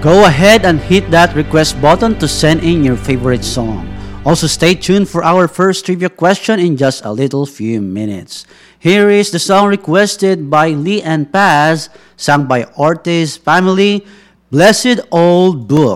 Go ahead and hit that request button to send in your favorite song. Also, stay tuned for our first trivia question in just a little few minutes. Here is the song requested by Lee and Paz, sung by Ortiz family, Blessed Old Book.